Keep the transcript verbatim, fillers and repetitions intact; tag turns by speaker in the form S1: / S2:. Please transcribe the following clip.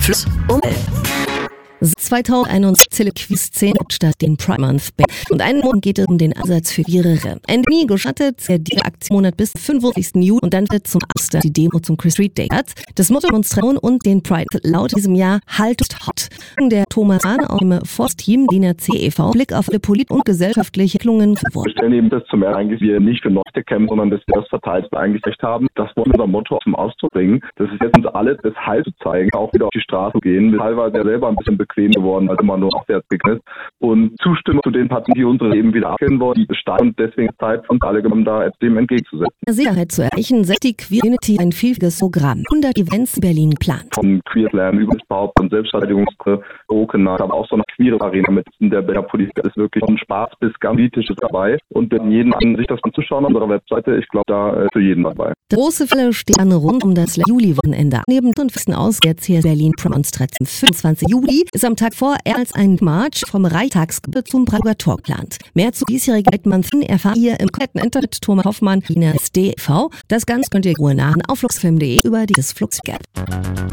S1: Fluss um zweitausendeinundzwanzig Quiz zehn statt den Pride Month und einen Monat geht es um den Ansatz für Viere. Ende nie gestattet der die Aktionsmonat bis fünfundzwanzigsten Juli und dann wird zum Oster die Demo zum Chris Street Day hat. Das Motto Demonstration und den Pride laut diesem Jahr Halt hot. Der Thomas Hahn aus dem Forstteam Lina C E V Blick auf alle polit- und gesellschaftliche Entwicklungen vor.
S2: Wir stellen eben das zum Ersten eigentlich, wir nicht für Norte kämpfen, sondern dass wir das verteilt eigentlich recht haben. Das wollen wir unser Motto zum Ausdruck bringen. Das ist jetzt uns alle das Halt zu zeigen, auch wieder auf die Straße zu gehen. Wir sind teilweise ja selber ein bisschen bequem geworden, als immer nur aufwärts begrenzt. Und Zustimmung zu den Parteien, die unsere Leben wieder abkehren wollen, die bestehen und deswegen Zeit für uns alle genommen, da dem entgegenzusetzen.
S1: Sicherheit zu erreichen, setzt die Queer Unity ein vielfältiges Programm. hundert Events in Berlin plant.
S2: Von Queer Slam über das Behaupt- und Selbstverteidigungskanal, aber auch so eine queere Arena mit in der Berliner Politik ist wirklich von Spaß bis ganz Politisches dabei. Und wenn jeden an sich das anzuschauen auf unserer Webseite, ich glaube, da ist für jeden dabei.
S1: Große Fälle stehen rund um das Juli-Wochenende. Neben den festen aus der C S Berlin Demonstration am fünfundzwanzigsten Juli ist am Tag vor als ein March vom Reichstagsgebäude zum Prager Tor geplant. Mehr zu diesjährigen Pride-Month erfahrt ihr im kompletten Internet Thomas Hoffmann, Lina S D V. Das Ganze könnt ihr Ruhe nach auf fluxfilm punkt de über dieses Fluxgap.